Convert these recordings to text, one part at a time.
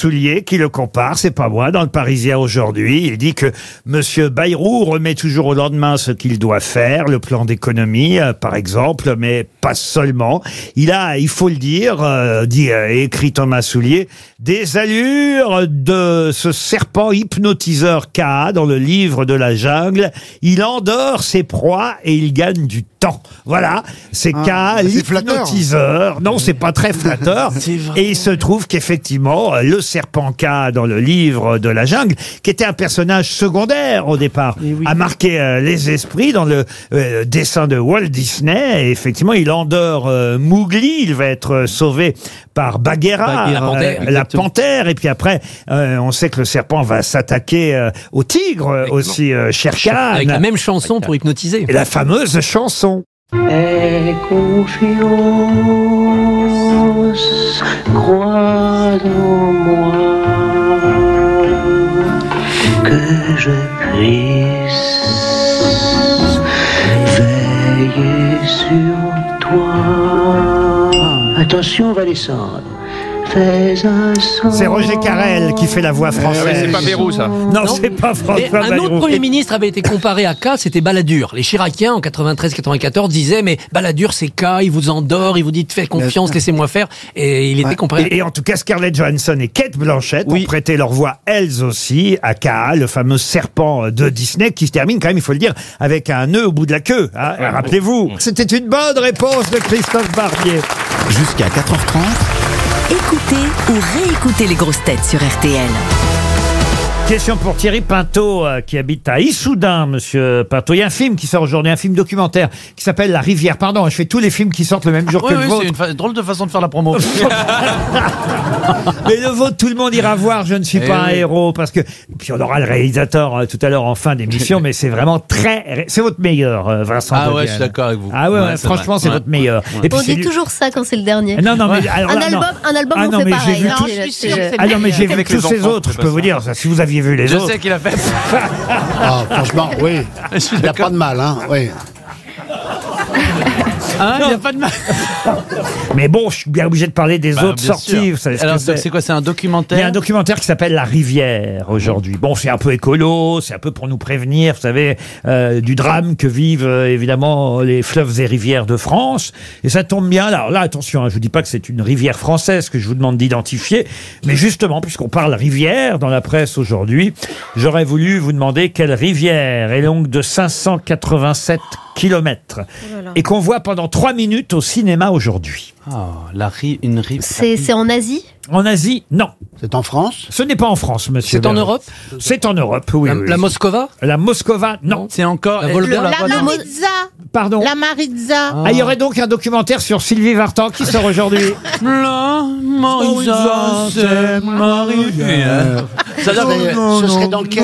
Soulier qui le compare, c'est pas moi, dans le Parisien aujourd'hui. Il dit que Monsieur Bayrou remet toujours au lendemain ce qu'il doit faire, le plan d'économie, par exemple, mais pas seulement. Il faut le dire, écrit Thomas Soulier, des allures de ce serpent hypnotiseur K dans le livre de la jungle. Il endort ses proies et il gagne du temps. Voilà, c'est K, l'hypnotiseur. Non, c'est pas très flatteur. Et il se trouve qu'effectivement, le serpent K dans le livre de la jungle, qui était un personnage secondaire au départ, a marqué les esprits dans le dessin de Walt Disney. Et effectivement, il endort Mowgli. Il va être sauvé par Bagheera, la panthère. Et puis après, on sait que le serpent va s'attaquer au tigre aussi, Shere Khan. Avec la même chanson pour hypnotiser. Et la fameuse chanson. Aie confiance, crois en moi, que je puisse veiller sur toi. Attention, on va descendre. C'est Roger Carrel qui fait la voix française. C'est pas Bayrou, ça. Non, c'est pas François Un Bayrou. autre Premier ministre avait été comparé à K, c'était Balladur. Les Chiraciens, en 93-94, disaient, mais Balladur, c'est K, il vous endort, il vous dit, faites confiance, laissez-moi faire. Et il était comparé et en tout cas, Scarlett Johansson et Cate Blanchett ont prêté leur voix, elles aussi, à K, le fameux serpent de Disney, qui se termine quand même, il faut le dire, avec un nœud au bout de la queue. Hein, rappelez-vous. C'était une bonne réponse de Christophe Barbier. Jusqu'à 4h30. Écoutez ou réécoutez les grosses têtes sur RTL. Question pour Thierry Pinto, qui habite à Issoudun, monsieur Pinto. Il y a un film qui sort aujourd'hui, un film documentaire, qui s'appelle La Rivière. Pardon, je fais tous les films qui sortent le même jour que le vôtre. C'est une drôle de façon de faire la promo. Mais le vôtre, tout le monde ira voir. Je ne suis pas un héros, parce que... Puis on aura le réalisateur tout à l'heure en fin d'émission, mais c'est vraiment très... C'est votre meilleur, Vincent. Ah ouais, je suis d'accord avec vous. Ah ouais, franchement, c'est votre meilleur. Et puis on dit toujours ça quand c'est le dernier. Non, mais... Alors, un album, on fait pareil. Non, mais j'ai vu tous ces autres, je peux vous dire. Si vous aviez vu les autres... Je sais qu'il a fait. Franchement, oui. Il n'y a pas de mal, hein. Oui. Il n'y a pas de mal. Mais bon, je suis bien obligé de parler des autres sorties. Alors, c'est quoi? C'est un documentaire? Il y a un documentaire qui s'appelle La Rivière aujourd'hui. Bon, c'est un peu écolo, c'est un peu pour nous prévenir, vous savez, du drame que vivent évidemment les fleuves et rivières de France. Et ça tombe bien. Alors là, attention, je vous dis pas que c'est une rivière française que je vous demande d'identifier, mais justement, puisqu'on parle rivière dans la presse aujourd'hui, j'aurais voulu vous demander quelle rivière est longue de 587 kilomètres et qu'on voit pendant 3 minutes au cinéma aujourd'hui. Une rive. C'est en Asie? En Asie, non. C'est en France? Ce n'est pas en France, monsieur. C'est en Europe? C'est en Europe, oui. La Moscova? La Moscova, non. C'est encore... La Volga? La Maritza. Pardon? La Maritza. Il y aurait donc un documentaire sur Sylvie Vartan qui sort aujourd'hui. La Maritza, c'est ma rivière. Ce serait dans quel...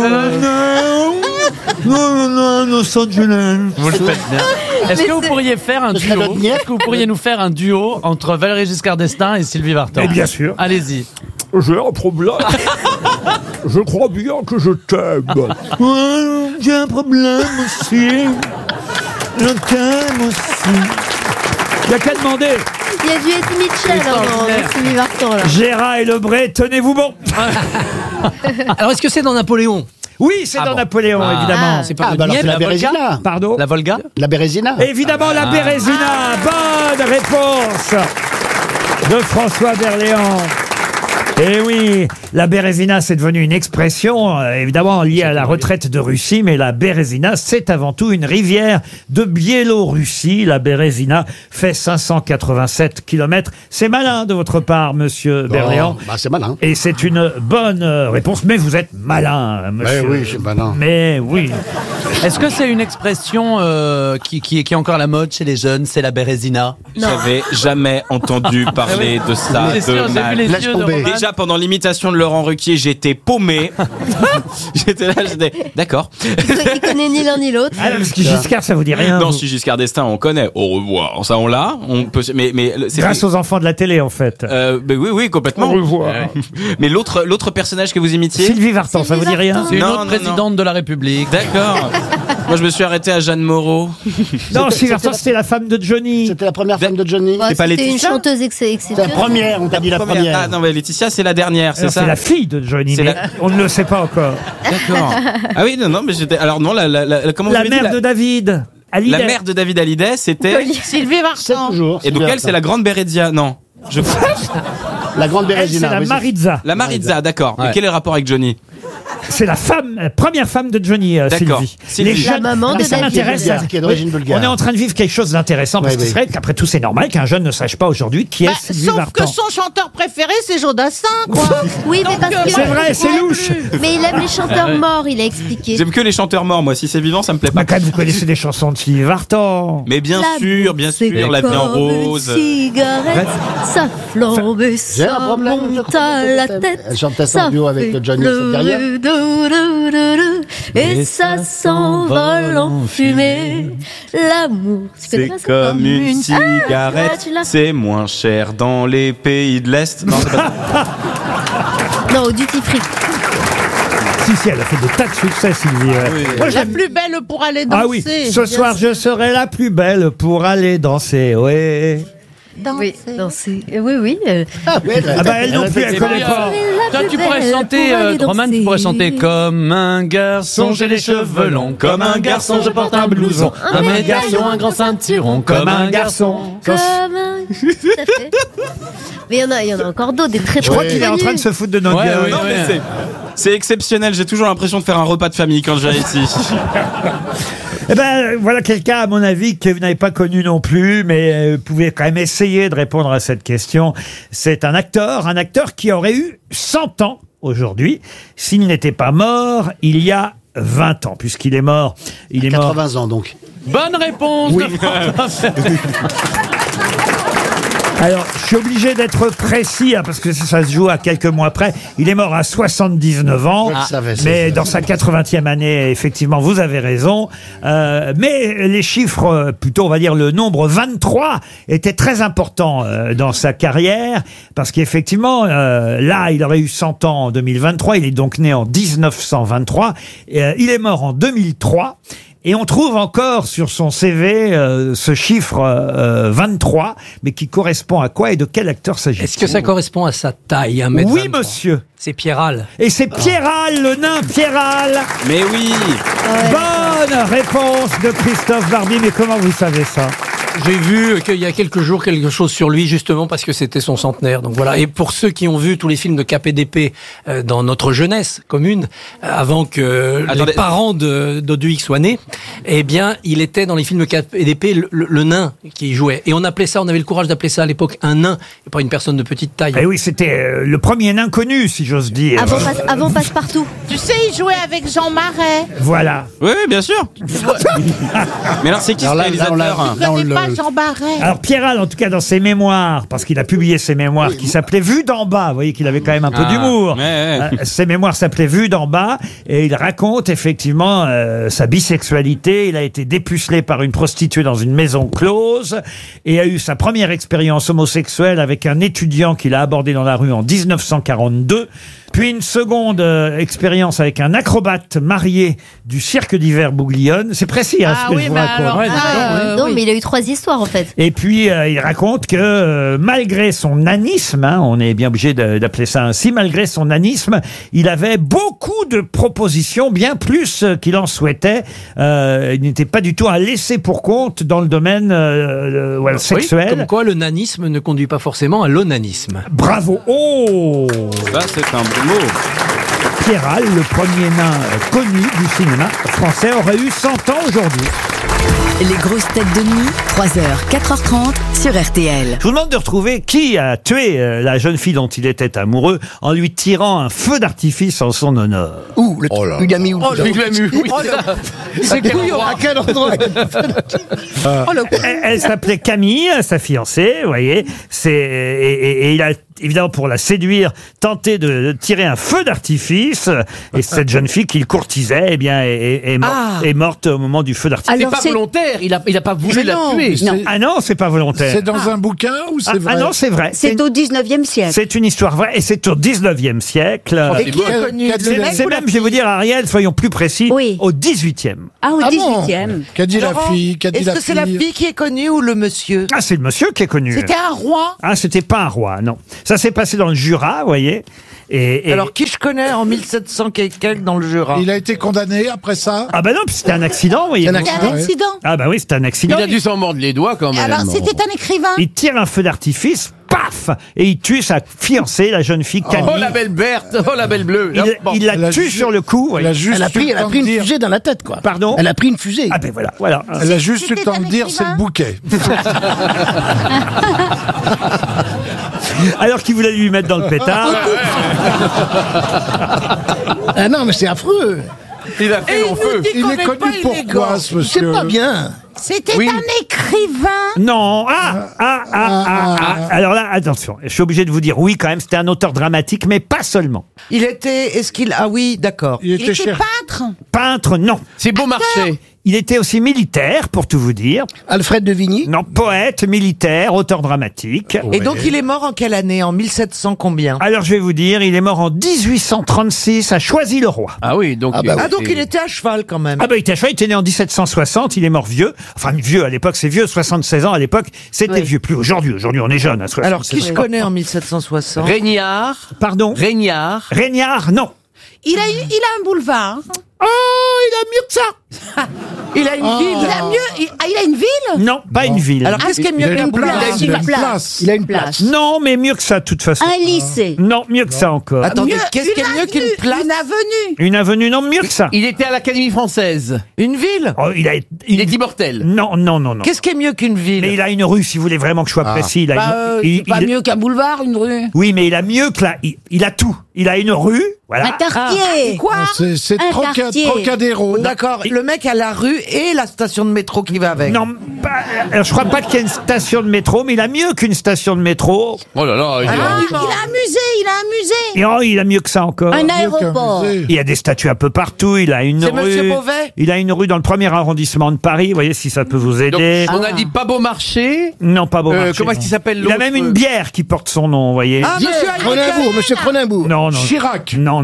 Non, Los Angeles. Vous le faites bien. Est-ce que vous pourriez faire un duo? Est-ce que vous pourriez nous faire un duo entre Valéry Giscard d'Estaing et Sylvie Vartan? Et bien sûr. Allez-y. J'ai un problème. Je crois bien que je t'aime. J'ai un problème aussi. Je t'aime aussi. Il n'y a qu'à demander. Il y a du Eddie Mitchell dans Sylvie Vartan là. Gérard et Lebray, tenez-vous bon. Alors, est-ce que c'est dans Napoléon? Oui, c'est dans Napoléon, évidemment. C'est pas alors c'est la Bérésina. Pardon? La Volga? La Bérésina. Évidemment, la Bérésina. Bonne réponse de François Berléand. Eh oui, la Bérésina, c'est devenu une expression, évidemment liée à la retraite de Russie, mais la Bérésina, c'est avant tout une rivière de Biélorussie. La Bérésina fait 587 kilomètres. C'est malin de votre part, monsieur Berléand. C'est malin. Et c'est une bonne réponse, mais vous êtes malin, monsieur. Mais oui, je suis malin. Mais oui. Est-ce que c'est une expression qui est encore à la mode chez les jeunes? C'est la Bérésina? J'avais jamais entendu parler de ça. C'est sûr, j'ai vu les yeux de Roman. Déjà pendant l'imitation de Laurent Ruquier, j'étais paumé. J'étais d'accord. Il connaît ni l'un ni l'autre. Ah, parce que Giscard, ça vous dit rien? Non, si Giscard d'Estaing, on connaît. Au revoir. Ça, on l'a. On peut. Mais c'est grâce aux enfants de la télé, en fait. Oui, complètement. Au revoir. Mais l'autre personnage que vous imitiez? Sylvie Vartan, ça vous dit rien? C'est une autre présidente de la République. D'accord. Moi, je me suis arrêté à Jeanne Moreau. Non, Sylvie Vartan, c'était la femme de Johnny. C'était la première femme de Johnny. Ouais, C'est pas c'était une Laetitia chanteuse C'est la exceptionnelle. première, on t'a dit la première. Ah non, mais Laetitia, c'est la dernière, c'est Alors, ça c'est la fille de Johnny, C'est mais la- on ne le sait pas encore. D'accord. Ah oui, non, mais j'étais. Alors non, comment La vous avez dit, mère de David. Hallyday. La mère de David Hallyday, c'était. Sylvie C'est Vartan. toujours. Et donc elle, c'est la grande Bérédia. Non. Je... La grande Elle, c'est Bérésina. la Maritza. La Maritza, d'accord. Mais quel est le rapport avec Johnny? C'est la première femme de Johnny, D'accord. Sylvie. Sylvie. Les jeunes- La maman mais de ça David. m'intéresse. Bulgare, qui est d'origine bulgare. On est en train de vivre quelque chose d'intéressant parce Oui, que oui. c'est vrai qu'après tout, c'est normal qu'un jeune ne sache pas aujourd'hui qui est Sylvie Sauf Vartan. que son chanteur préféré, c'est Jodassin, quoi. Oui, mais parce que. C'est vrai, c'est louche. Mais il aime les chanteurs morts, il a expliqué. J'aime que les chanteurs morts, moi. Si c'est vivant, ça me plaît Bah, pas. quand même, vous connaissez des chansons de Sylvie Vartan. Mais bien sûr, la vie en rose. Cigarette, ça flambe, J'ai un ça problème. monte à la tête. Elle chantait ça en duo avec fait Johnny, c'est derrière. Et ça s'envole en fumée. L'amour, tu connais C'est pas ça comme une Ah, cigarette. tu l'as. C'est moins cher dans les pays de l'Est. Non, c'est pas ça. Non, au duty free. Si, elle a fait des tas de succès, Sylvie. Moi, La j'aime- plus belle pour aller danser. Ah oui, ce soir, je serai la plus belle pour aller danser. Ouais. Oui, danser. Oui. Ah bah, elle non plus, elle connaît pas. Toi, tu pourrais chanter, Roman, tu pourrais chanter comme un garçon, j'ai les cheveux longs. Comme un garçon, je porte un blouson. Comme un garçon, un grand ceinturon. Comme un garçon. Comme un... Tout à fait. Mais il y en a encore d'autres, des très Je crois très qu'il est en connus. train de se foutre de notre Ouais, gueule. oui, Non, mais c'est exceptionnel. J'ai toujours l'impression de faire un repas de famille quand je viens ici. Eh ben, voilà quelqu'un, à mon avis, que vous n'avez pas connu non plus, mais vous pouvez quand même essayer de répondre à cette question. C'est un acteur qui aurait eu 100 ans aujourd'hui, s'il n'était pas mort il y a 20 ans, puisqu'il est mort. Il est mort. 80 ans donc. Bonne réponse de François. Alors, je suis obligé d'être précis, hein, parce que ça se joue à quelques mois près. Il est mort à 79 ans, Je savais, c'est mais ça. dans sa 80e année, effectivement, vous avez raison. Mais les chiffres, plutôt, on va dire le nombre 23, était très important dans sa carrière, parce qu'effectivement, là, il aurait eu 100 ans en 2023, il est donc né en 1923, il est mort en 2003, et on trouve encore sur son CV ce chiffre 23, mais qui correspond à quoi et de quel acteur s'agit-il? Est-ce que ça correspond à sa taille, 1 mètre Oui, 23? monsieur. C'est Pierral. Et c'est Pierral, le nain Pierral. Mais oui. Bonne réponse de Christophe Barbier. Mais comment vous savez ça? J'ai vu qu'il y a quelques jours quelque chose sur lui, justement parce que c'était son centenaire. Donc voilà. Et pour ceux qui ont vu tous les films de KPDP dans notre jeunesse commune, avant que Attendez. les parents d'Auduix soient nés, eh bien, il était dans les films de KPDP le nain qui y jouait. Et on appelait ça, on avait le courage d'appeler ça à l'époque un nain, et pas une personne de petite taille. Eh oui, c'était le premier nain connu, si j'ose dire. Avant Passe-Partout. Tu sais, il jouait avec Jean Marais. Voilà. Oui, bien sûr. Mais alors, c'est qui ce Alors là, on l'a- réalisateur? Tu là, on connais le- pas Jean Marais. Alors Pierral, en tout cas dans ses mémoires, parce qu'il a publié ses mémoires qui s'appelaient Vue d'en bas, vous voyez qu'il avait quand même un peu Ah, d'humour. ouais. Ses mémoires s'appelaient Vue d'en bas, et il raconte effectivement sa bisexualité. Il a été dépucelé par une prostituée dans une maison close, et a eu sa première expérience homosexuelle avec un étudiant qu'il a abordé dans la rue en 1942. Puis une seconde expérience avec un acrobate marié du cirque d'hiver Bouglione. C'est précis, hein, ce que je vous raconte. Non, mais il a eu 3 histoires en fait. Et puis, il raconte que malgré son nanisme, hein, on est bien obligé d'appeler ça ainsi, malgré son nanisme, il avait beaucoup de propositions, bien plus qu'il en souhaitait. Il n'était pas du tout à laisser pour compte dans le domaine voilà, sexuel. Oui, comme quoi le nanisme ne conduit pas forcément à l'onanisme. Bravo. Oh, Ça, c'est un bon mot. Pierral, le premier nain connu du cinéma français, aurait eu 100 ans aujourd'hui. Les grosses têtes de nuit, 3h, 4h30 sur RTL. Je vous demande de retrouver qui a tué la jeune fille dont il était amoureux en lui tirant un feu d'artifice en son honneur. Ouh, le Ugami ou Le Glamu, oui, ça. C'est à quel endroit Elle s'appelait Camille, sa fiancée, vous voyez. Et il a évidemment, pour la séduire, tenté de tirer un feu d'artifice. Et cette jeune fille qu'il courtisait, eh bien, est morte au moment du feu d'artifice. C'est pas volontaire, il a pas voulu la tuer. Ah non, c'est pas volontaire. C'est dans un bouquin ou c'est vrai? Ah non, c'est vrai. C'est au 19e siècle. C'est une histoire vraie et c'est au 19e siècle. Et qui est connu? C'est même, je vais vous vous dire, Ariel, soyons plus précis, Oui. au 18e. Ah, au Ah bon 18e. Qu'a dit la Laurent, fille Qu'a dit Est-ce la que c'est la fille fille qui est connue ou le monsieur? Ah, c'est le monsieur qui est connu. C'était un roi. Ah, c'était pas un roi, non. Ça s'est passé dans le Jura, vous voyez. Et Alors, qui je connais en 1700 quelques dans le Jura? Il a été condamné après ça ah bah non, c'était un accident, vous voyez. C'est un C'était accident. un accident. Ah bah oui, c'était un accident. Il a dû s'en mordre les doigts quand même. Alors, c'était un écrivain. Il tire un feu d'artifice, paf, et il tue sa fiancée, la jeune fille Camille. Oh la belle Berthe, oh la belle bleue. Il la Elle a tue juste- sur le coup. vous Elle a voyez. juste Elle a eu pris, le elle a temps pris de une dire- fusée dans la tête, quoi. Pardon. Elle a pris une fusée. Ah ben voilà. Elle a juste eu le C'était temps de un dire c'est le écrivain bouquet. Alors qu'il voulait lui mettre dans le pétard. Ah non, mais c'est affreux. Il a fait Et long feu. Il est connu pourquoi, ce C'est monsieur pas bien. C'était Oui. un écrivain. Non. Alors là, attention. Je suis obligé de vous dire oui quand même. C'était un auteur dramatique, mais pas seulement. Il était. Est-ce qu'il. Ah oui, d'accord. Il était cher. peintre. Peintre, non. C'est Beaumarchais. Il était aussi militaire, pour tout vous dire. Alfred de Vigny. Non, poète, militaire, auteur dramatique. Et donc, il est mort en quelle année? En 1700 combien? Alors je vais vous dire, il est mort en 1836 à Choisy-le-Roi. Ah oui, donc. Ah bah oui. Ah, donc il était à cheval quand même. Ah bah il était à cheval, il était né en 1760, il est mort vieux. Enfin vieux à l'époque, c'est vieux, 76 ans à l'époque, c'était Oui. vieux. Plus aujourd'hui, aujourd'hui on est jeune à 76 Alors, qui je ans. connais en 1760? Régnard. Pardon Régnard. Régnard, non. Il a un boulevard. Oh, il a mieux que ça. Il a une ville. Il a mieux. Il a une ville. Non, pas une ville. Alors, qu'est-ce qui est Il a mieux qu'un une place. boulevard? Il a une place. place. Il a une place. Non, mais mieux que ça de toute façon. Un lycée. Non, mieux que ça encore. Attendez, Mieux- qu'est-ce qui est mieux qu'une place? Une avenue. Une avenue, non, mieux que ça. Il était à l'Académie française. Une ville? Oh, Il est immortel. Non. Qu'est-ce qui est mieux qu'une ville? Mais il a une rue, si vous voulez vraiment que je sois précis. Il a une- Pas mieux qu'un boulevard, une rue. Oui, mais il a mieux que là. Il a tout. Il a une rue, voilà. Un quartier. Quoi? C'est Un quartier. Trocadéro. D'accord, le mec a la rue et la station de métro qui va avec. Non, alors je crois pas qu'il y ait une station de métro, mais il a mieux qu'une station de métro. Oh là là. Il a un musée. Et oh, il a mieux que ça encore. Un aéroport. Il y a des statues un peu partout. Il a une C'est rue. Monsieur Beauvais? Il a une rue dans le premier arrondissement de Paris. Vous voyez si ça peut vous Donc, aider. on a dit pas Beaumarchais. Non, pas Beaumarchais. Comment est-ce qu'il s'appelle Il l'autre a même une bière qui porte son nom, vous voyez. Ah, monsieur Cronenbourg, monsieur Cronenbourg. Non. Chirac. Non.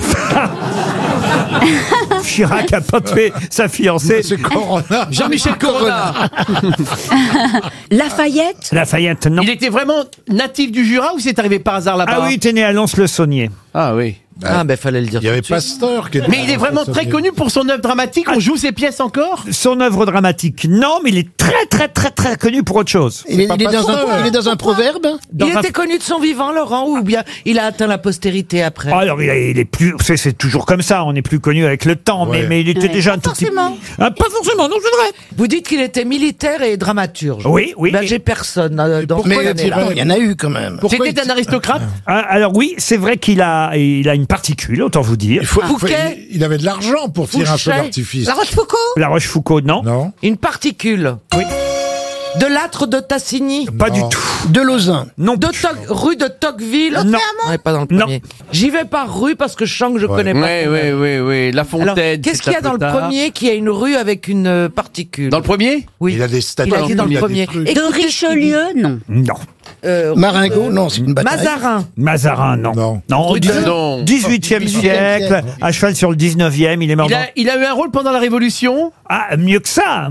Chirac a pas tué sa fiancée. C'est Corona. Jean-Michel Corona. Lafayette. Lafayette, non. Il était vraiment natif du Jura ou c'est arrivé par hasard là-bas? Ah oui, il était né à Lons-le-Saunier. Ah oui. Ah, ben fallait le dire. Il y avait tout de suite. Pasteur qui était. Mais il est vraiment très connu pour son œuvre dramatique. On joue ses pièces encore. Son œuvre dramatique, non, mais il est très connu pour autre chose. Il est pas Pasteur. il est dans un proverbe. Dans Il un- était connu de son vivant, Laurent, ou bien il a atteint la postérité après? Alors, il est plus. C'est toujours comme ça, on est plus connu avec le temps, Ouais. mais il était Ouais. déjà un Pas tout petit. forcément. Ah, pas forcément, non, c'est vrai. Vous dites qu'il était militaire et dramaturge. Oui. Ben, j'ai personne dans Mais cette année-là. il y en a eu quand même. Pourquoi C'était un aristocrate. Ah, alors oui, c'est vrai qu'il a une particule, autant vous dire. Fouquet. Il avait de l'argent pour tirer un feu Fouché. d'artifice. La Rochefoucauld. La Rochefoucauld, non. Non. Une particule. Oui. De l'âtre de Tassigny. Pas Non. du tout. De Lausanne. Non. Rue de Tocqueville. Non. Ouais, pas dans le Non. premier. J'y vais par rue parce que je sens que je connais pas. Oui. La Alors, Fontaine. qu'est-ce c'est qu'il y a un dans peu le tard. premier qui a une rue avec une particule? Dans le premier? Oui. Il a des statues. Il a dit dans il le a des premier. trucs. De Écoutez ce qu'il Richelieu, non. Non. dit. Maringot, non, c'est une bataille. Mazarin. Mazarin, non. Non. au Rue de- Non. 18e siècle, à cheval sur le 19e, il est mort. Il a eu un rôle pendant la Révolution. Ah, mieux que ça.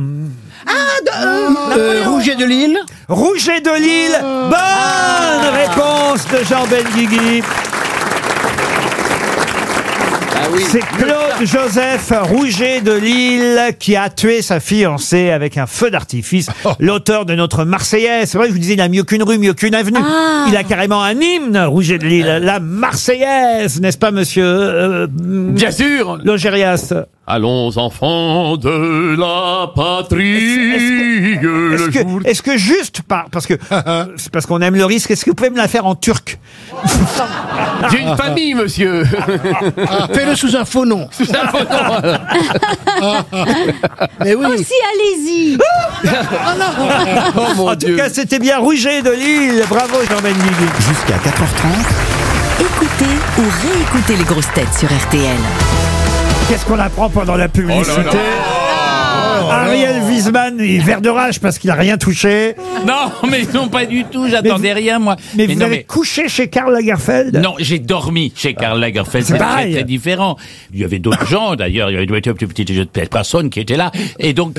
Rouget de Lille. Rouget de Lille. Bonne réponse de Jean Benguigui. Ah oui. C'est Claude Joseph Rouget de Lille qui a tué sa fiancée avec un feu d'artifice. L'auteur de notre Marseillaise. C'est vrai que je vous disais, il a mieux qu'une rue, mieux qu'une avenue. Ah. Il a carrément un hymne, Rouget de Lille. La Marseillaise, n'est-ce pas, monsieur Bien sûr. Logérias? Allons enfants de la patrie. Est-ce que juste parce que c'est parce qu'on aime le risque, est-ce que vous pouvez me la faire en turc? J'ai une famille, monsieur. Fais-le sous un faux nom. Mais oui. Aussi, allez-y. Oh mon En tout cas, c'était bien Rouget de Lille. Bravo, Jean Benguigui. Jusqu'à 4h30. Écoutez ou réécoutez les grosses têtes sur RTL. Qu'est-ce qu'on apprend pendant la publicité? Ariel Wiesman, il est vert de rage parce qu'il a rien touché. Non, mais non, pas du tout, j'attendais rien, moi. Mais vous avez couché chez Karl Lagerfeld? Non, j'ai dormi chez Karl Lagerfeld. C'est pareil. très différent. Il y avait d'autres gens, d'ailleurs. Il y avait des petites personnes qui étaient là. Et donc,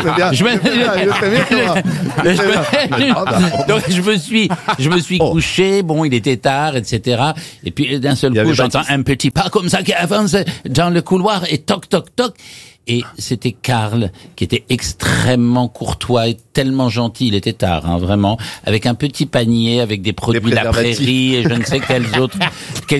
donc, je me suis couché. Bon, il était tard, etc. Et puis, d'un seul coup, j'entends un petit pas comme ça qui avance dans le couloir et toc, toc, toc. Et c'était Karl, qui était extrêmement courtois et tellement gentil. Il était tard, hein, vraiment, avec un petit panier, avec des produits de la prairie et je ne sais quels autres, trucs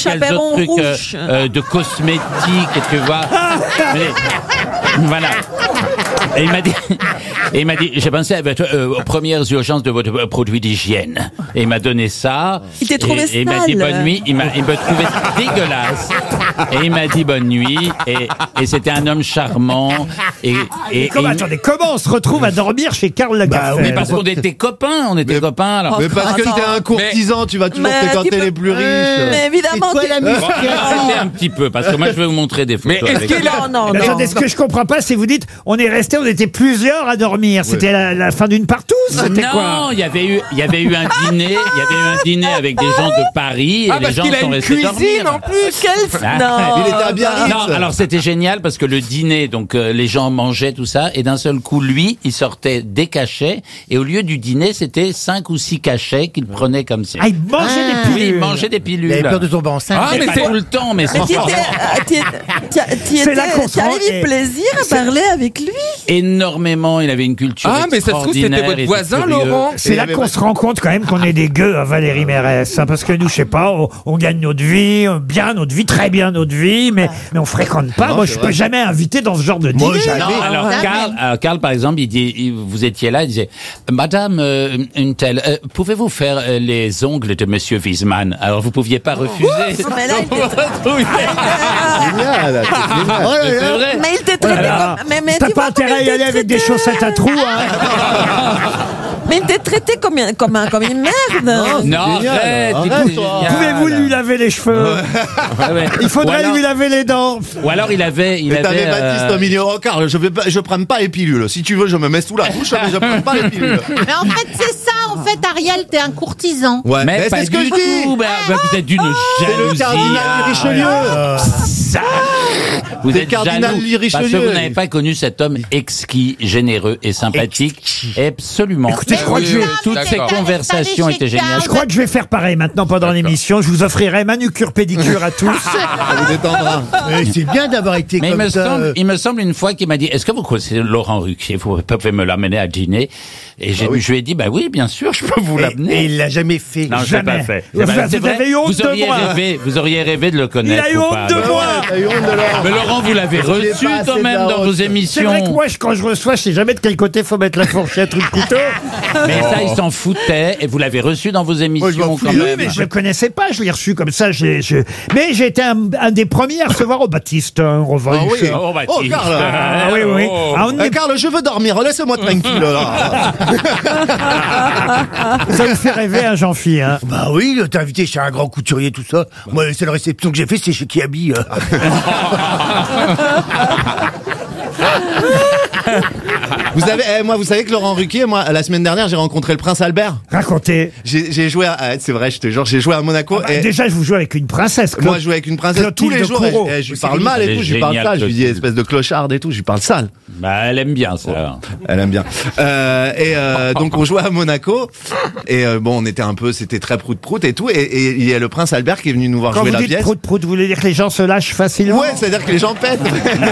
de cosmétiques, tu vois. Mais, voilà. Et il m'a dit, j'ai pensé aux premières urgences de votre produit d'hygiène. Et il m'a donné ça. Il t'a trouvé sale. Et il m'a dit bonne nuit. Il m'a trouvé dégueulasse. Et il m'a dit bonne nuit. Et c'était un homme charmant. Attendez, comment on se retrouve à dormir chez Karl Lagerfeld? Mais parce qu'on était copains. Alors. Mais parce que t'es un courtisan, tu vas toujours fréquenter les plus riches. Mais évidemment. C'était un petit peu, parce que moi je vais vous montrer des photos. Mais est-ce qu'il non. Attendez, ce que je comprends pas, c'est vous dites, on était plusieurs à dormir. C'était la fin d'une partouze? C'était quoi? Non, il y avait eu un dîner avec des gens de Paris et les gens sont restés dormir. En plus, il était à Biarritz. Non, alors c'était génial parce que le dîner, donc les gens mangeaient tout ça et d'un seul coup, lui, il sortait des cachets et au lieu du dîner, c'était 5 ou 6 cachets qu'il prenait comme ça. Ah, il mangeait des pilules. Oui, il mangeait des pilules. Il avait peur de tomber enceinte. Ah, mais c'est tout le temps, mais t'as eu plaisir à parler avec lui? Énormément, il avait une culture mais ça se trouve, c'était votre voisin, Laurent. C'est là qu'on se rend compte quand même qu'on est des gueux à Valérie Mérès, hein, parce que nous, je sais pas, on gagne notre vie, très bien notre vie, mais on fréquente pas. Moi, je peux jamais inviter dans ce genre de dîner. Non, alors Karl, par exemple, vous étiez là, il disait, Madame une telle, pouvez-vous faire les ongles de Monsieur Wiesman? Alors vous pouviez pas refuser. Mais là, Génial. C'est vrai. mais il t'est traité comme... T'as pas intérêt à y aller avec des chaussettes à trous, hein. Mais il t'est traité comme une merde. Non, arrête. Pouvez-vous lui laver les cheveux? Il faudrait lui laver les dents. Ou alors il avait t'avais Baptiste au milieu. Oh, Karl, je prends pas les pilules. Si tu veux, je me mets sous la douche, mais je prends pas les pilules. Mais en fait, c'est ça. En fait, Ariel, t'es un courtisan. Ouais, mais c'est ce que je dis. Vous êtes d'une jalousie. C'est le cardinal Richelieu. Vous êtes cardinal jaloux parce que vous n'avez pas connu cet homme exquis, généreux et sympathique. Absolument. Écoutez, je crois que toutes ces conversations étaient géniales. Je crois que je vais faire pareil maintenant pendant l'émission. Je vous offrirai manucure pédicure à tous. Ça vous détendra. C'est bien d'avoir été mais comme ça. Il me semble une fois qu'il m'a dit, est-ce que vous connaissez Laurent Ruquier? Vous pouvez me l'amener à dîner? Et je lui ai dit, bah oui, bien sûr, je peux vous l'amener. Et il l'a jamais fait. Non, je l'ai pas fait. Vous avez eu honte de moi. Vous auriez rêvé de le connaître. Il a eu honte de moi. Mais Laurent, vous l'avez reçu quand même dans vos émissions. C'est vrai que moi, quand je reçois, je sais jamais de quel côté faut mettre la fourchette ou le couteau. Mais ça, il s'en foutait et vous l'avez reçu dans vos émissions quand même. Oui, mais je ne connaissais pas, je l'ai reçu comme ça. Mais j'ai été un des premiers à recevoir au Baptiste, en revanche. Oh oui, Baptiste. Karl. Oui. Karl, je veux dormir, laisse-moi tranquille là. Ça me fait rêver, hein, Jean-Phi. Hein. Bah oui, t'es invité chez un grand couturier, tout ça. Moi, la seule réception que j'ai fait, c'est chez Kiabi. Vous savez que Laurent Ruquier, moi, la semaine dernière, j'ai rencontré le prince Albert. Racontez. J'ai joué c'est vrai, je te jure, j'ai joué à Monaco. Et déjà, je vous joue avec une princesse. Moi, je joue avec une princesse tous les jours. Je lui parle mal et tout, je lui parle sale. Je lui dis espèce de clocharde et tout, je lui parle sale. Bah, elle aime bien ça. Elle aime bien. Donc, on jouait à Monaco. Et bon, on était c'était très prout-prout et tout. Et il y a le prince Albert qui est venu nous voir jouer la pièce. Quand vous dites prout-prout, vous voulez dire que les gens se lâchent facilement? Ouais, c'est-à-dire que les gens pètent.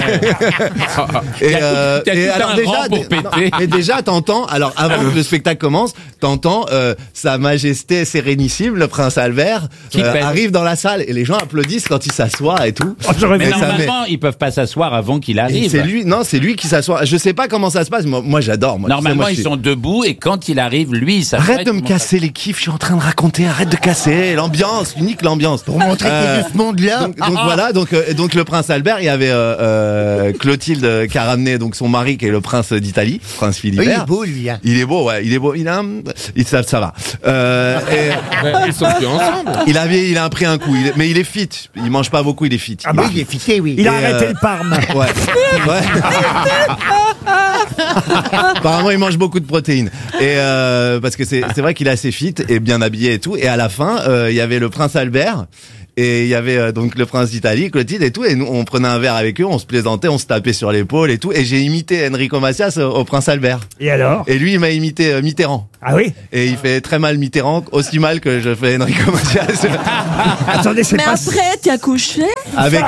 Et déjà, t'entends, alors avant que le spectacle commence, t'entends Sa Majesté Sérénissime, le prince Albert, arrive dans la salle et les gens applaudissent quand il s'assoit et tout. Mais normalement, ils peuvent pas s'asseoir avant qu'il arrive. C'est lui qui s'assoit. Je sais pas comment ça se passe, moi j'adore. Normalement, ils sont debout et quand il arrive, lui, il s'arrête. Arrête de me casser les kiffs, je suis en train de raconter, arrête de casser l'ambiance, unique l'ambiance. Pour montrer qu'il y a ce monde-là. Donc voilà, donc le prince Albert, il y avait Clotilde qui a ramené donc son mari qui est le prince d'Italie, prince Philibert. Oui, il est beau lui. Hein. Il est beau, ouais, il est beau. Ça va. Ils sont plus ensemble. Il a pris un coup, mais il est fit. Il mange pas beaucoup, il est fit. Oui, il est fité, oui. Il a arrêté le parme. Ouais. Apparemment, il mange beaucoup de protéines. Et parce que c'est vrai qu'il est assez fit et bien habillé et tout. Et à la fin, il y avait le prince Albert. Et il y avait donc le prince d'Italie, Clotilde et tout, et nous on prenait un verre avec eux, on se plaisantait, on se tapait sur l'épaule et tout, et j'ai imité Enrico Macias au prince Albert. Et alors? Et lui il m'a imité Mitterrand. Ah oui? Et il fait très mal Mitterrand, aussi mal que je fais Enrico Macias. Attendez, c'est Mais pas... après, tu as couché? Avec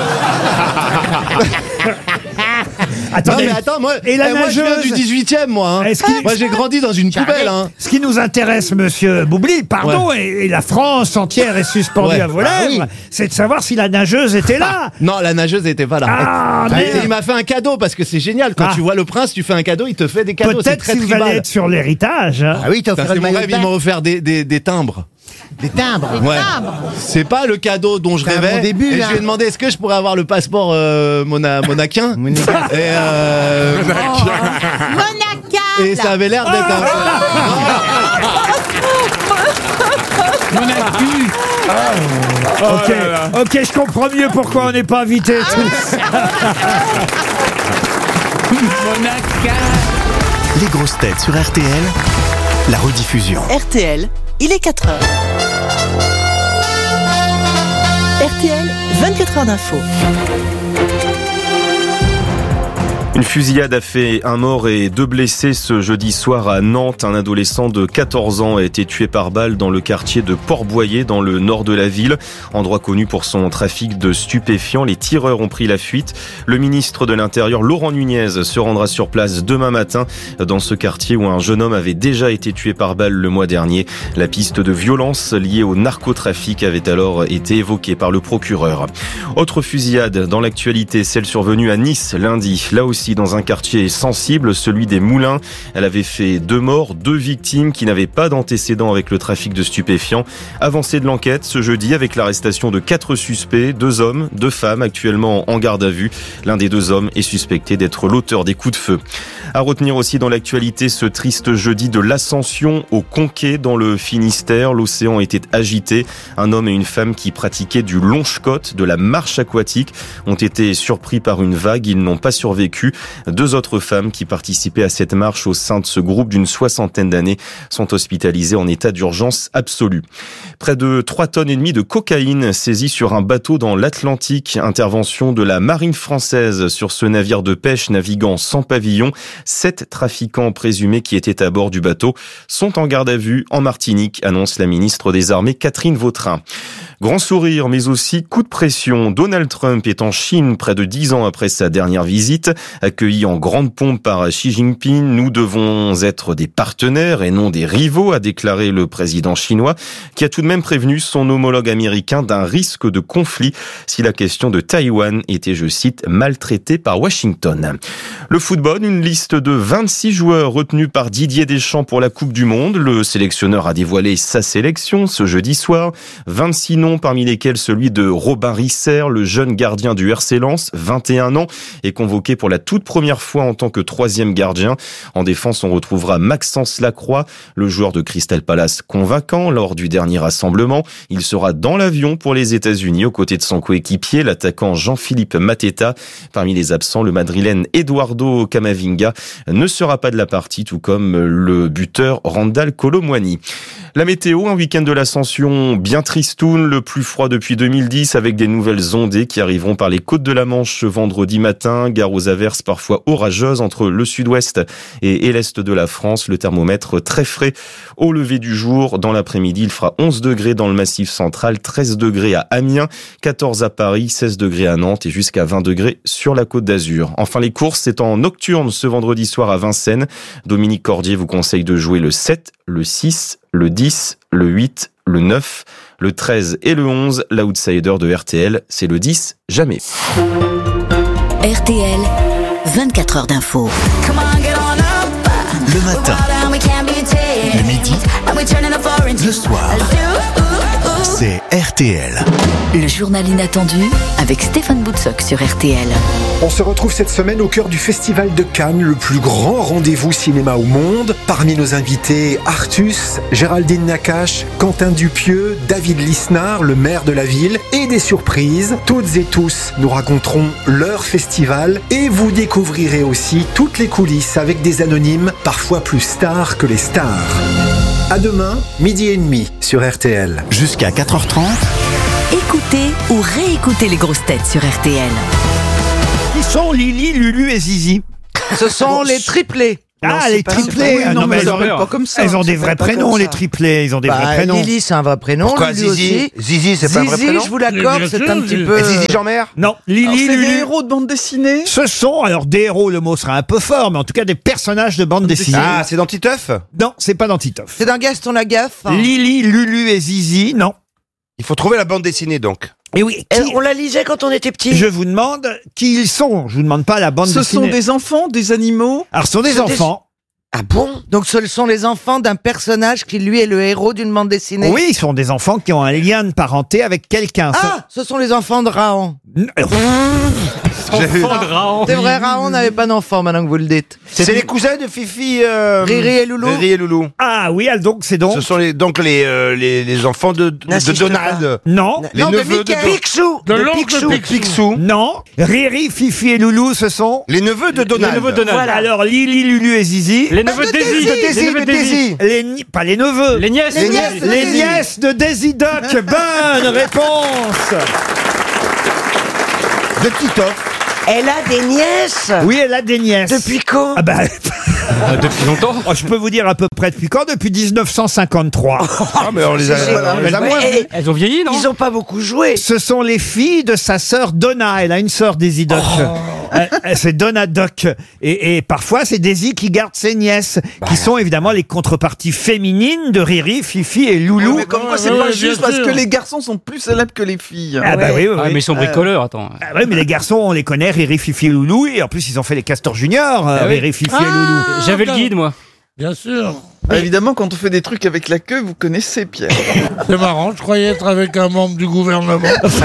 Attendez. Non mais attends, moi, Et la moi je viens nageuse du 18e moi. Hein. Moi j'ai grandi dans une poubelle. Hein. Ce qui nous intéresse, monsieur Boubli, pardon, et la France entière est suspendue à vos lèvres, c'est de savoir si la nageuse était là. Non, la nageuse n'était pas là. Ah, Et il m'a fait un cadeau parce que c'est génial. Quand tu vois le prince, tu fais un cadeau, il te fait des cadeaux. Peut-être si vous allez être sur l'héritage. Hein. Ah oui, t'as offert C'est le mon maillot rêve, de ils bain. m'ont offert des timbres. Des timbres. Ouais. C'est pas le cadeau dont je C'est un rêvais. bon début, et là. je lui ai demandé est-ce que je pourrais avoir le passeport monaquin. Et ça avait l'air d'être un Ok, je comprends mieux pourquoi on n'est pas invité tous. Les grosses têtes sur RTL, la rediffusion. RTL, il est 4h. RTL, 24 heures d'info. Une fusillade a fait un mort et 2 blessés ce jeudi soir à Nantes. Un adolescent de 14 ans a été tué par balle dans le quartier de Port-Boyer, dans le nord de la ville. Endroit connu pour son trafic de stupéfiants, les tireurs ont pris la fuite. Le ministre de l'Intérieur, Laurent Nunez, se rendra sur place demain matin dans ce quartier où un jeune homme avait déjà été tué par balle le mois dernier. La piste de violence liée au narcotrafic avait alors été évoquée par le procureur. Autre fusillade dans l'actualité, celle survenue à Nice lundi. Là aussi, dans un quartier sensible, celui des Moulins. Elle avait fait 2 morts, 2 victimes qui n'avaient pas d'antécédents avec le trafic de stupéfiants. Avancée de l'enquête ce jeudi avec l'arrestation de 4 suspects, 2 hommes, 2 femmes actuellement en garde à vue. L'un des 2 hommes est suspecté d'être l'auteur des coups de feu. À retenir aussi dans l'actualité ce triste jeudi de l'Ascension au Conquet dans le Finistère. L'océan était agité. Un homme et une femme qui pratiquaient du longe-côte, de la marche aquatique, ont été surpris par une vague. Ils n'ont pas survécu. 2 autres femmes qui participaient à cette marche au sein de ce groupe d'une 60aine d'années sont hospitalisées en état d'urgence absolue. Près de 3,5 tonnes de cocaïne saisies sur un bateau dans l'Atlantique. Intervention de la marine française sur ce navire de pêche naviguant sans pavillon. 7 trafiquants présumés qui étaient à bord du bateau sont en garde à vue en Martinique, annonce la ministre des Armées Catherine Vautrin. Grand sourire, mais aussi coup de pression. Donald Trump est en Chine près de 10 ans après sa dernière visite. Accueilli en grande pompe par Xi Jinping, nous devons être des partenaires et non des rivaux, a déclaré le président chinois, qui a tout de même prévenu son homologue américain d'un risque de conflit si la question de Taïwan était, je cite, maltraitée par Washington. Le football, une liste de 26 joueurs retenus par Didier Deschamps pour la Coupe du Monde. Le sélectionneur a dévoilé sa sélection ce jeudi soir. 26 noms parmi lesquels celui de Robin Risser, le jeune gardien du RC Lens, 21 ans, est convoqué pour la toute première fois en tant que 3e gardien. En défense, on retrouvera Maxence Lacroix, le joueur de Crystal Palace convaincant lors du dernier rassemblement. Il sera dans l'avion pour les États-Unis aux côtés de son coéquipier, l'attaquant Jean-Philippe Mateta. Parmi les absents, le Madrilène Eduardo Camavinga ne sera pas de la partie, tout comme le buteur Randal Kolo Muani. La météo, un week-end de l'Ascension bien tristoun, le plus froid depuis 2010 avec des nouvelles ondées qui arriveront par les côtes de la Manche ce vendredi matin, gare aux averses parfois orageuses entre le sud-ouest et l'est de la France. Le thermomètre très frais au lever du jour. Dans l'après-midi, il fera 11 degrés dans le Massif central, 13 degrés à Amiens, 14 à Paris, 16 degrés à Nantes et jusqu'à 20 degrés sur la Côte d'Azur. Enfin, les courses, c'est en nocturne ce vendredi soir à Vincennes. Dominique Cordier vous conseille de jouer le 7, le 6, le 10, le 8, le 9, le 13 et le 11. L'outsider de RTL, c'est le 10, jamais. RTL, 24 heures d'info. Le matin, le midi, le soir. c'est RTL. Le journal inattendu avec Stéphane Boutsock sur RTL. On se retrouve cette semaine au cœur du Festival de Cannes, le plus grand rendez-vous cinéma au monde. Parmi nos invités, Artus, Géraldine Nakache, Quentin Dupieux, David Lisnard, le maire de la ville, et des surprises. Toutes et tous nous raconteront leur festival et vous découvrirez aussi toutes les coulisses avec des anonymes, parfois plus stars que les stars. À demain, 12h30 sur RTL. Jusqu'à 4h30. Écoutez ou réécoutez les grosses têtes sur RTL. Qui sont Lili, Lulu et Zizi? Ce sont les triplés. Ah, les triplés. Oui, Ah, non, mais elles ils ont- s'appellent pas comme ça. Elles ont Ils des s'appellent vrais pas prénoms, comme les ça. triplés. Ils ont des vrais prénoms. Lily, c'est un vrai prénom. Pourquoi Lulu Zizi aussi. Zizi, c'est pas un vrai Zizi, prénom je vous l'accorde, Bien c'est sûr, un petit peu. Et Zizi Jean-Mère Non, Lili, C'est des Lulu. héros de bande dessinée. Ce sont, alors des héros, le mot sera un peu fort, mais en tout cas des personnages de bande dessinée. Ah, c'est dans Titeuf Non, c'est pas dans Titeuf. C'est d'un Gaston Lagaffe. Lili, Lulu et Zizi, non. Il faut trouver la bande dessinée donc. Et oui, On la lisait quand on était petit. je vous demande qui ils sont. Je vous demande pas la bande Ce dessinée. sont des enfants, des animaux. Alors, ce sont des enfants. Ah bon? Donc ce sont les enfants d'un personnage qui lui est le héros d'une bande dessinée. Oui, ils sont des enfants qui ont un lien de parenté avec quelqu'un. Ah, ce sont les enfants de Raon. J'ai vu. C'est vrai, Raon n'avait pas d'enfant maintenant que vous le dites. C'est les cousins de Fifi. Riri et Loulou. Riri et Loulou. Ah oui, donc c'est donc. Ce sont les enfants de Donald. Non. Les neveux de Picsou. De l'oncle Picsou. Non. Riri, Fifi et Loulou, ce sont. Les neveux de Donald. Voilà. Alors Lili, Lulu et Zizi. Les neveux de Daisy. de Daisy. Pas les neveux. Les nièces. Les nièces de Daisy Duck. Bonne réponse. De Titoff. Elle a des nièces. Oui, elle a des nièces. Depuis quand? Ah bah, Depuis longtemps. oh, je peux vous dire à peu près depuis quand? Depuis 1953. Ah, mais on les a moins vus. Elles ont vieilli, non? Ils ont pas beaucoup joué. Ce sont les filles de sa sœur Donna. Elle a une sœur, Daisy Duck. C'est Donna Duck. Et parfois, c'est Daisy qui garde ses nièces, qui sont évidemment les contreparties féminines de Riri, Fifi et Loulou. Mais comme quoi, c'est Ouais, pas ouais, juste bien parce sûr. que les garçons sont plus célèbres que les filles. Ah bah oui, oui, Ah, oui. mais ils sont bricoleurs, attends. Ah ouais, mais les garçons, on les connaît, Riri, Fifi et Loulou. Et en plus, ils ont fait les Castors Juniors, Ah oui. Riri, Fifi et Loulou. J'avais le guide, moi. Bien sûr. Évidemment, quand on fait des trucs avec la queue, vous connaissez Pierre. C'est marrant, je croyais être avec un membre du gouvernement.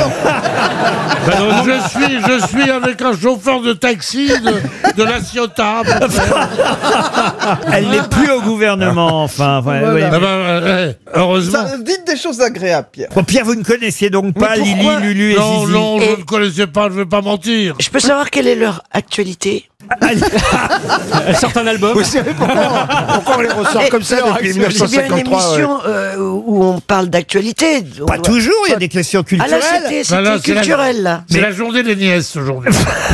Je suis avec un chauffeur de taxi de la Ciotat. Elle n'est plus au gouvernement, enfin. Ouais, Voilà. ouais. Ah bah, heureusement. Dites des choses agréables, Pierre. Bon, Pierre, vous ne connaissiez donc pas Mais Lili, pourquoi Lulu et Non, Zizi. non, je ne connaissais pas, je vais pas mentir. Je peux savoir quelle est leur actualité? Elles sortent un album. Vous savez pourquoi on les ressort comme ça depuis C'est bien une 1953 ouais. émission où on parle d'actualité. Pas toujours, il y a des questions Ah là, culturelles. c'était Là, c'est culturel, là. C'est la journée des nièces aujourd'hui.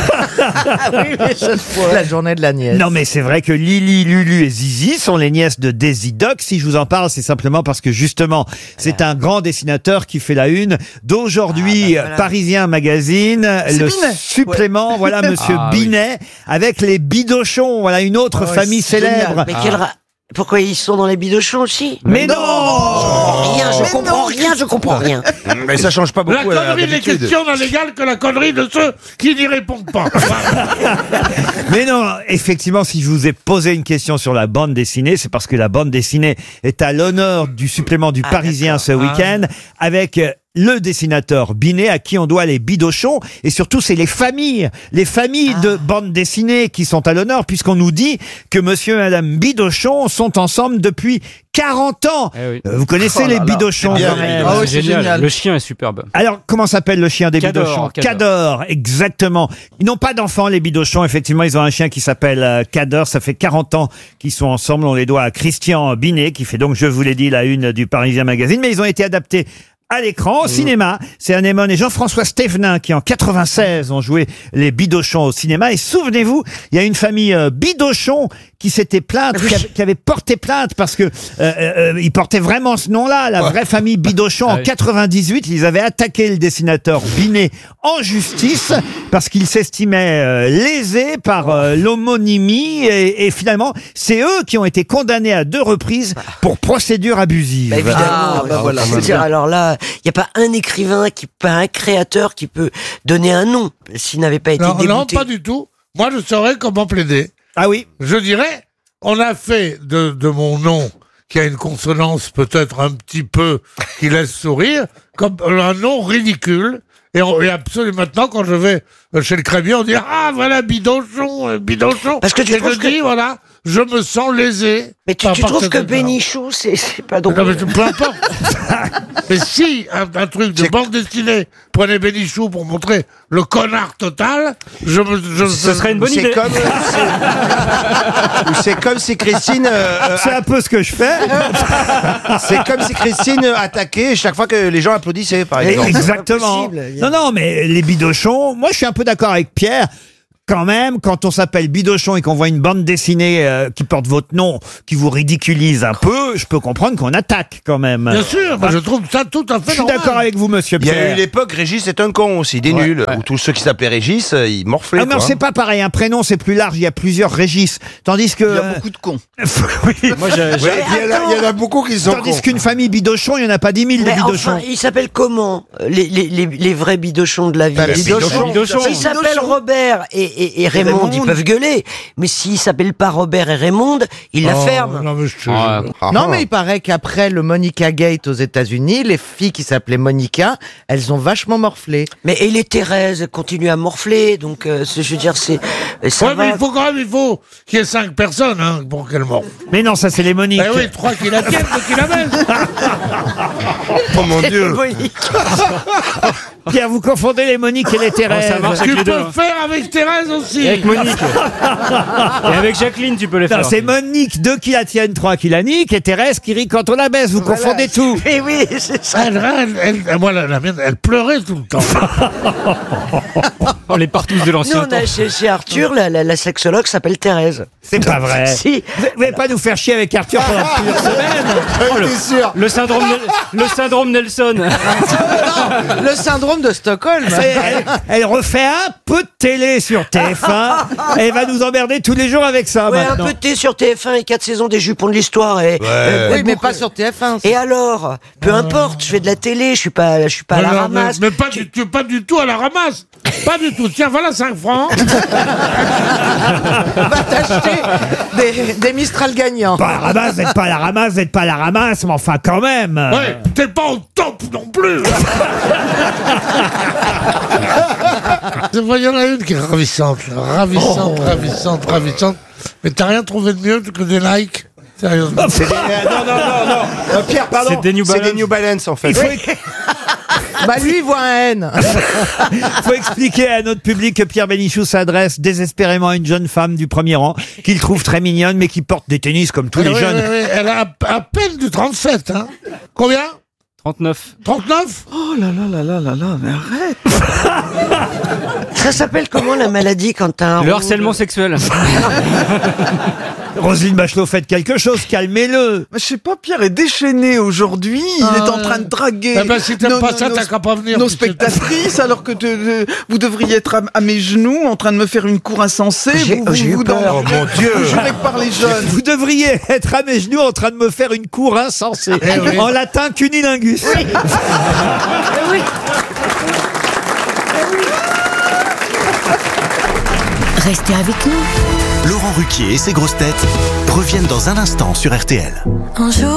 La journée de la nièce. Non, mais c'est vrai que Lili, Lulu et Zizi sont les nièces de Daisy Duck. Si je vous en parle, c'est simplement parce que justement, c'est un grand dessinateur qui fait la une d'aujourd'hui, Parisien Magazine, le Binet. supplément, voilà, monsieur Binet, avec les Bidochons, voilà, une autre famille célèbre. Mais pourquoi ils sont dans les bidochons aussi? Mais non! Rien, je comprends rien. Mais ça change pas La beaucoup. connerie des questions n'a l'égal que la connerie de ceux qui n'y répondent pas. Mais non, effectivement, si je vous ai posé une question sur la bande dessinée, c'est parce que la bande dessinée est à l'honneur du supplément du Parisien ce week-end, avec le dessinateur Binet, à qui on doit les Bidochons, et surtout c'est les familles de bande dessinée qui sont à l'honneur, puisqu'on nous dit que monsieur et madame Bidochon sont ensemble depuis 40 ans. Vous connaissez les Bidochons quand même. C'est génial. Le chien est superbe. Alors, comment s'appelle le chien des Cador, Bidochons? Cador. Cador, exactement. Ils n'ont pas d'enfants, les Bidochons. Effectivement, ils ont un chien qui s'appelle Cador. Ça fait 40 ans qu'ils sont ensemble. On les doit à Christian Binet, qui fait donc, je vous l'ai dit, la une du Parisien Magazine. Mais ils ont été adaptés à l'écran, au cinéma. C'est Anémone et Jean-François Stévenin qui, en 96, ont joué les Bidochons au cinéma. Et souvenez-vous, il y a une famille Bidochon qui s'était plainte, qui avait porté plainte parce que ils portaient vraiment ce nom-là, la vraie famille Bidochon. En 98, ils avaient attaqué le dessinateur Binet en justice parce qu'ils s'estimaient lésés par l'homonymie et finalement, c'est eux qui ont été condamnés à 2 reprises pour procédure abusive. Bah, évidemment, voilà. C'est-à-dire, alors là, il n'y a pas un écrivain, pas un créateur qui peut donner un nom s'il n'avait pas été débouté. Non, pas du tout. Moi, je saurais comment plaider. Ah oui? Je dirais, on a fait de mon nom, qui a une consonance peut-être un petit peu qui laisse sourire, comme un nom ridicule. Et absolument maintenant, quand je vais chez le crémier, on dit ah voilà Bidochon. Parce que tu trouves dis voilà, je me sens lésé. Mais tu trouves que Bénichou, c'est pas drôle. Non, mais peu importe. Mais si un truc de bande dessinée prenait Bénichou pour montrer le connard total, ce serait une bonne idée. C'est comme si Christine. C'est un peu ce que je fais. C'est comme si Christine attaquait chaque fois que les gens applaudissaient, par exemple. Exactement. Non, mais les bidochons, moi je suis un peu d'accord avec Pierre. Quand même, quand on s'appelle Bidochon et qu'on voit une bande dessinée qui porte votre nom, qui vous ridiculise un peu, je peux comprendre qu'on attaque quand même. Bien sûr, moi je trouve ça tout à fait Je suis d'accord avec vous, monsieur Il y Pierre. a eu l'époque, Régis est un con aussi, des nuls, où tous ceux qui s'appelaient Régis, ils morflaient. Ah non, c'est pas pareil, un prénom c'est plus large, il y a plusieurs Régis. Tandis que... Il y a beaucoup de cons. Oui. Moi, il y en a beaucoup qui sont cons. Tandis qu'une famille Bidochon, il n'y en a pas 10 000 de Bidochons. Enfin, ils s'appellent comment les vrais Bidochons de la vie? S'ils s'appellent Robert et Raymond, ils peuvent gueuler. Mais s'ils s'appellent pas Robert et Raymond, ils la ferment. Non, mais il paraît qu'après le Monica Gate aux États-Unis, les filles qui s'appelaient Monica, elles ont vachement morflé. Mais et les Thérèse continuent à morfler, donc je veux dire, c'est. Ça va. Mais il faut qu'il y ait 5 personnes pour qu'elles morflent. Mais non, ça c'est les Moniques. Eh oui, 3 qui la tiennent, 2 qui la baissent. Oh mon Dieu. Pierre, vous confondez les Moniques et les Thérèse. Tu peux faire avec Thérèse aussi. Avec Monique. Et avec Jacqueline, tu peux les faire. C'est Monique, 2 qui la tiennent, 3 qui la niquent, et Thérèse qui rit quand on la baisse. Vous confondez tout. Mais oui, c'est ça. Moi, la mienne, elle pleurait tout le temps. On les partous de l'ancien Nous, temps. on a chez Arthur, la sexologue s'appelle Thérèse. C'est pas vrai. Si. Vous n'allez pas nous faire chier avec Arthur pendant plusieurs semaines. Le syndrome Nelson. Non, le syndrome de Stockholm. Elle refait un peu de télé sur TF1. Elle va nous emmerder tous les jours avec ça Ouais, maintenant. un peu de thé sur TF1 et 4 saisons des Jupons de l'Histoire. Oui, mais pas sur TF1. Et alors, peu importe, je fais de la télé, je suis pas à la ramasse. Mais pas du tout à la ramasse. Pas du tout. Tiens, voilà 5 francs. Va t'acheter des Mistral gagnants. Pas à la ramasse, vous n'êtes pas à la ramasse, vous n'êtes pas à la ramasse, mais enfin quand même. Ouais, t'es pas au top non plus. Il y en a une qui est ravissante. Ravissante. Mais t'as rien trouvé de mieux que des Nike? Sérieusement. Non. Pierre, pardon. C'est des New Balance en fait. Bah lui, il voit un N. Faut expliquer à notre public que Pierre Bénichou s'adresse désespérément à une jeune femme du premier rang qu'il trouve très mignonne mais qui porte des tennis comme tous les jeunes. Oui. Elle a à peine du 37. Combien? 39. 39? Oh là, mais arrête. Ça s'appelle comment la maladie quand t'as un Le rond harcèlement sexuel. Roselyne Bachelot, faites quelque chose, calmez-le. Je sais pas, Pierre est déchaîné aujourd'hui. Il est en train de draguer si t'aimes pas ça, t'as qu'à pas venir. nos spectatrices, alors que vous devriez être à mes genoux en train de me faire une cour insensée. J'ai eu peur. Oh mon Dieu. Juré par les jeunes. Vous devriez être à mes genoux en train de me faire une cour insensée. Oui. En latin, cunilingus. Oui. Restez avec nous. Laurent Ruquier et ses grosses têtes reviennent dans un instant sur RTL. Un jour